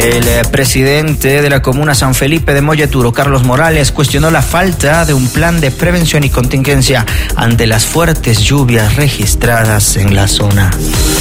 El presidente de la comuna San Felipe de Molleturo, Carlos Morales, cuestionó la falta de un plan de prevención y contingencia ante las fuertes lluvias registradas en la zona.